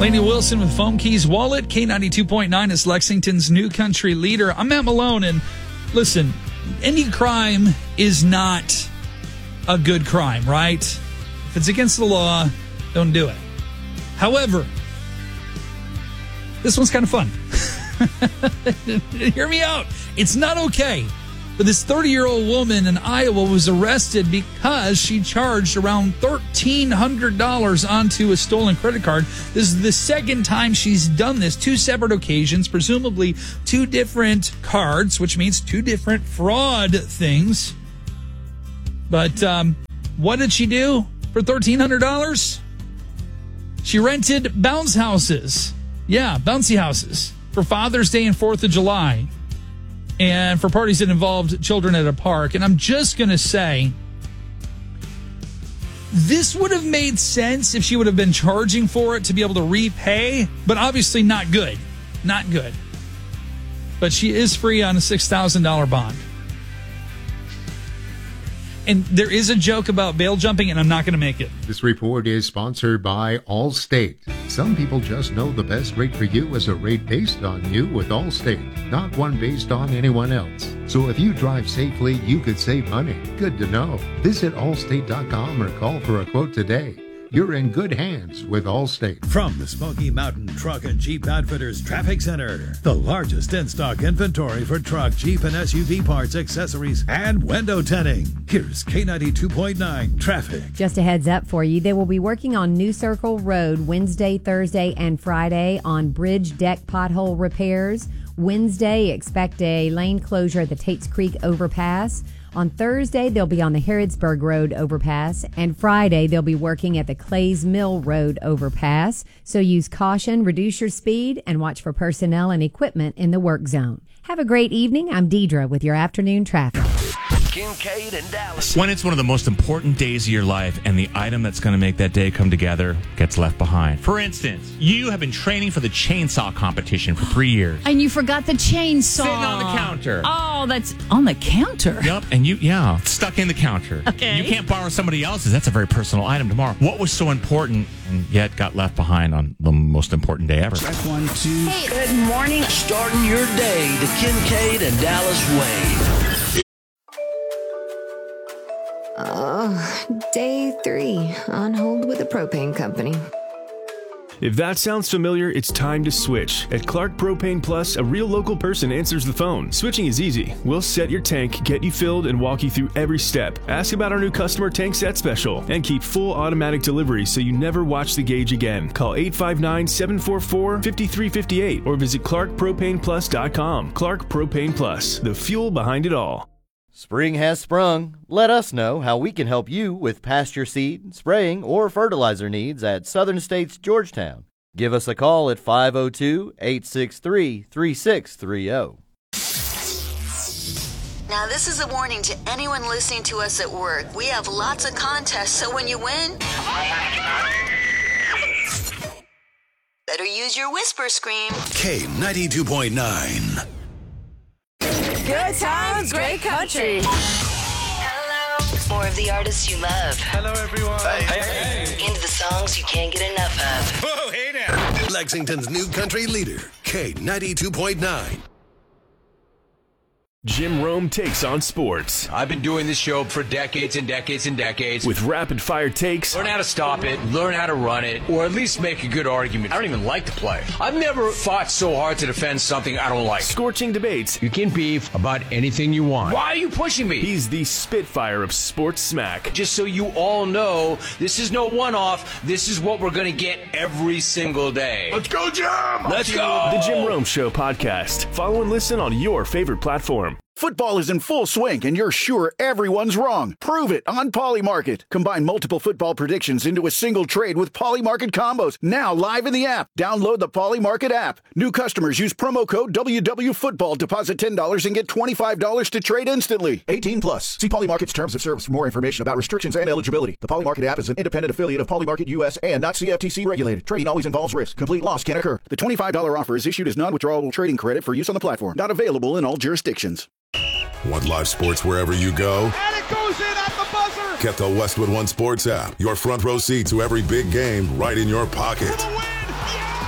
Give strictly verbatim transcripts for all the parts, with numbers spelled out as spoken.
Lainey Wilson with Foam Keys Wallet. K ninety-two point nine is Lexington's new country leader. I'm Matt Malone, and listen, any crime is not a good crime, right? If it's against the law, don't do it. However, this one's kind of fun. Hear me out. It's not okay. But this thirty-year-old woman in Iowa was arrested because she charged around thirteen hundred dollars onto a stolen credit card. This is the second time she's done this, two separate occasions, presumably two different cards, which means two different fraud things. But um, what did she do for thirteen hundred dollars? She rented bounce houses. Yeah, bouncy houses for Father's Day and fourth of July. And for parties that involved children at a park. And I'm just going to say, this would have made sense if she would have been charging for it to be able to repay, but obviously not good. Not good. But she is free on a six thousand dollars bond. And there is a joke about bail jumping, and I'm not going to make it. This report is sponsored by Allstate. Some people just know the best rate for you is a rate based on you with Allstate, not one based on anyone else. So if you drive safely, you could save money. Good to know. Visit allstate dot com or call for a quote today. You're in good hands with Allstate. From the Smoky Mountain Truck and Jeep Outfitters Traffic Center, the largest in-stock inventory for truck, Jeep, and S U V parts, accessories, and window tinting. Here's K ninety-two point nine Traffic. Just a heads up for you, they will be working on New Circle Road Wednesday, Thursday, and Friday on bridge deck pothole repairs. Wednesday, expect a lane closure at the Tates Creek overpass. On Thursday, they'll be on the Harrodsburg Road overpass, and Friday, they'll be working at the Clays Mill Road overpass. So use caution, reduce your speed, and watch for personnel and equipment in the work zone. Have a great evening. I'm Deidre with your afternoon traffic. Kincaid and Dallas. When it's one of the most important days of your life and the item that's going to make that day come together gets left behind. For instance, you have been training for the chainsaw competition for three years. And you forgot the chainsaw. Sitting on the counter. Oh, that's on the counter. Yep, and you, yeah, stuck in the counter. Okay. You can't borrow somebody else's. That's a very personal item tomorrow. What was so important and yet got left behind on the most important day ever? Check one, two. Hey, good morning. Starting your day the Kincaid and Dallas way. Oh, day three on hold with the propane company. If that sounds familiar, it's time to switch. At Clark Propane Plus, a real local person answers the phone. Switching is easy. We'll set your tank, get you filled, and walk you through every step. Ask about our new customer tank set special, and keep full automatic delivery so you never watch the gauge again. Call eight five nine, seven four four, five three five eight or visit clark propane plus dot com. Clark Propane Plus, the fuel behind it all. Spring has sprung. Let us know how we can help you with pasture seed, spraying, or fertilizer needs at Southern States Georgetown. Give us a call at five oh two, eight six three, three six three oh. Now, this is a warning to anyone listening to us at work. We have lots of contests, so when you win, better use your whisper scream. K ninety-two point nine. Good times, great country. Hello. More of the artists you love. Hello, everyone. Hey, hey. Into the songs you can't get enough of. Whoa, hey now. Lexington's new country leader, K ninety-two point nine. Jim Rome takes on sports. I've been doing this show for decades and decades and decades. With rapid-fire takes. Learn how to stop it, learn how to run it, or at least make a good argument. I don't even like to play. I've never fought so hard to defend something I don't like. Scorching debates. You can beef about anything you want. Why are you pushing me? He's the Spitfire of sports smack. Just so you all know, this is no one-off. This is what we're going to get every single day. Let's go, Jim! Let's go! The Jim Rome Show podcast. Follow and listen on your favorite platform. Football is in full swing, and you're sure everyone's wrong. Prove it on Polymarket. Combine multiple football predictions into a single trade with Polymarket combos. Now live in the app. Download the Polymarket app. New customers use promo code W W Football. Deposit ten dollars and get twenty-five dollars to trade instantly. eighteen plus. See Polymarket's terms of service for more information about restrictions and eligibility. The Polymarket app is an independent affiliate of Polymarket U S and not C F T C regulated. Trading always involves risk. Complete loss can occur. The twenty-five dollars offer is issued as non-withdrawable trading credit for use on the platform. Not available in all jurisdictions. Want live sports wherever you go? And it goes in at the buzzer! Get the Westwood One Sports app. Your front row seat to every big game right in your pocket. For the win! Yeah!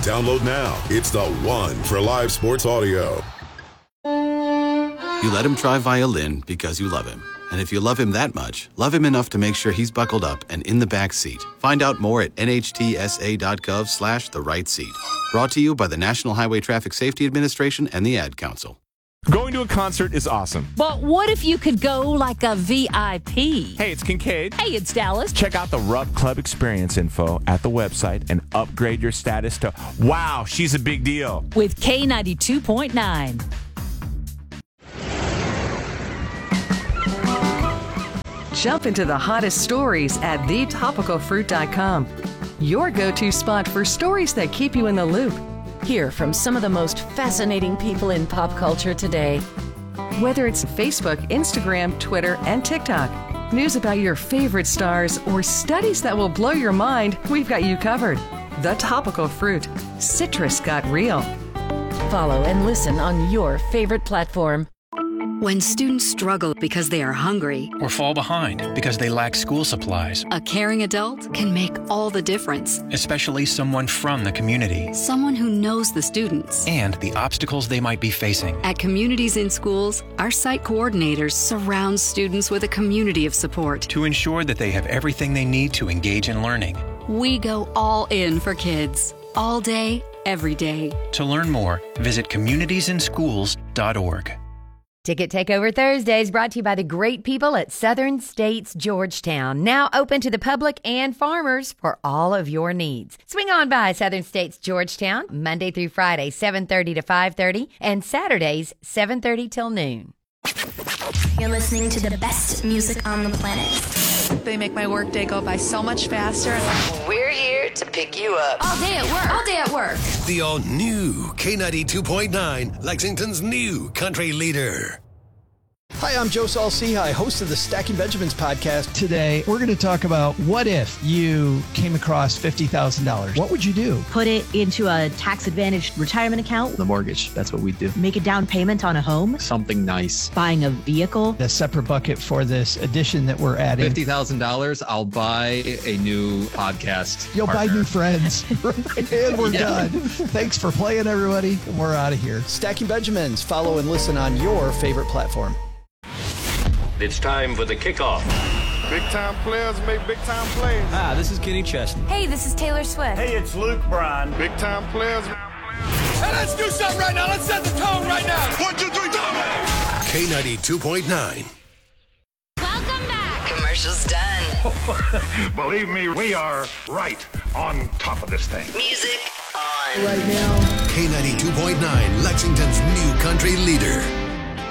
Download now. It's the one for live sports audio. You let him try violin because you love him. And if you love him that much, love him enough to make sure he's buckled up and in the back seat. Find out more at nhtsa.gov slash the right seat. Brought to you by the National Highway Traffic Safety Administration and the Ad Council. Going to a concert is awesome. But what if you could go like a V I P? Hey, it's Kincaid. Hey, it's Dallas. Check out the Rub Club experience info at the website and upgrade your status to, wow, she's a big deal. With K ninety-two point nine. Jump into the hottest stories at the topical fruit dot com. Your go-to spot for stories that keep you in the loop. Hear from some of the most fascinating people in pop culture today. Whether it's Facebook, Instagram, Twitter, and TikTok, news about your favorite stars, or studies that will blow your mind, we've got you covered. The Topical Fruit. Citrus got real. Follow and listen on your favorite platform. When students struggle because they are hungry or fall behind because they lack school supplies, a caring adult can make all the difference. Especially someone from the community. Someone who knows the students and the obstacles they might be facing. At Communities in Schools, our site coordinators surround students with a community of support to ensure that they have everything they need to engage in learning. We go all in for kids, all day, every day. To learn more, visit communities in schools dot org. Ticket Takeover Thursday is brought to you by the great people at Southern States Georgetown, now open to the public and farmers for all of your needs. Swing on by Southern States Georgetown, Monday through Friday, seven thirty to five thirty, and Saturdays, seven thirty till noon. You're listening to the best music on the planet. They make my workday go by so much faster. We're here to pick you up. All day at work. All day at work. The all-new K ninety-two point nine, Lexington's new country leader. Hi, I'm Joe Saul-Sehy, host of the Stacking Benjamins podcast. Today, we're going to talk about what if you came across fifty thousand dollars. What would you do? Put it into a tax-advantaged retirement account. The mortgage, that's what we do. Make a down payment on a home. Something nice. Buying a vehicle. A separate bucket for this addition that we're adding. fifty thousand dollars, I'll buy a new podcast You'll partner. buy new friends. And we're yeah. done. Thanks for playing, everybody. We're out of here. Stacking Benjamins. Follow and listen on your favorite platform. It's time for the kickoff. Big time players make big time plays. Hi, this is Kenny Chesney. Hey, this is Taylor Swift. Hey, it's Luke Bryan. Big time players. Hey, let's do something right now. Let's set the tone right now. One, two, three, go. K ninety-two point nine. Welcome back. Commercial's done. Believe me, we are right on top of this thing. Music on. Right now. K ninety-two point nine, Lexington's new country leader.